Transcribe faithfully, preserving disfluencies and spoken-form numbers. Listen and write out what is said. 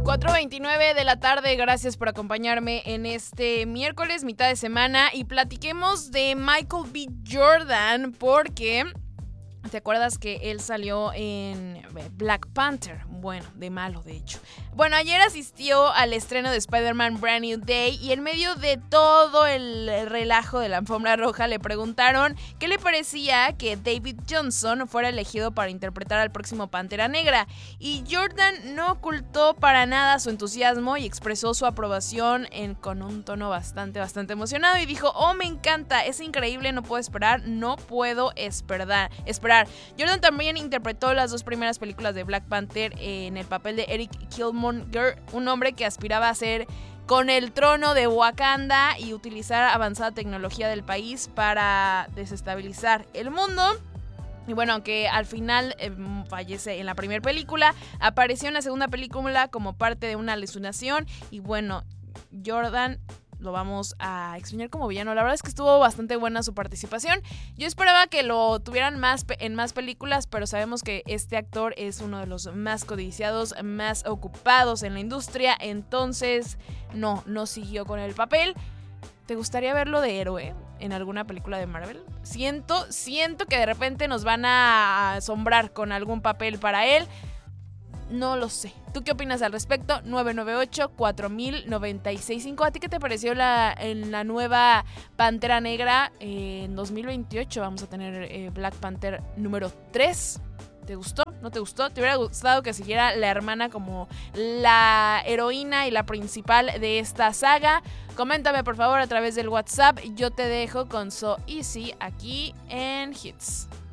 cuatro veintinueve de la tarde, gracias por acompañarme en este miércoles, mitad de semana, y platiquemos de Michael B. Jordan, porque ¿te acuerdas que él salió en Black Panther? Bueno, de malo, de hecho. Bueno, ayer asistió al estreno de Spider-Man Brand New Day y en medio de todo el relajo de la alfombra roja le preguntaron qué le parecía que David Johnson fuera elegido para interpretar al próximo Pantera Negra. Y Jordan no ocultó para nada su entusiasmo y expresó su aprobación en, con un tono bastante, bastante emocionado y dijo: oh, me encanta, es increíble, no puedo esperar, no puedo esperar. esperar. Jordan también interpretó las dos primeras películas de Black Panther en el papel de Eric Killmonger, un hombre que aspiraba a ser con el trono de Wakanda y utilizar avanzada tecnología del país para desestabilizar el mundo. Y bueno, aunque al final eh, fallece en la primera película, apareció en la segunda película como parte de una alucinación. Y bueno, Jordan lo vamos a extrañar como villano. La verdad es que estuvo bastante buena su participación. Yo esperaba que lo tuvieran más pe- en más películas, pero sabemos que este actor es uno de los más codiciados, más ocupados en la industria. Entonces, no, no siguió con el papel. ¿Te gustaría verlo de héroe en alguna película de Marvel? Siento, siento que de repente nos van a asombrar con algún papel para él. No lo sé. ¿Tú qué opinas al respecto? nueve nueve ocho, cuatro mil, noventa y seis cinco. ¿A ti qué te pareció la, en la nueva Pantera Negra? Eh, en dos mil veintiocho vamos a tener eh, Black Panther número tres. ¿Te gustó? ¿No te gustó? ¿Te hubiera gustado que siguiera la hermana como la heroína y la principal de esta saga? Coméntame por favor a través del WhatsApp. Yo te dejo con So Easy aquí en Hits.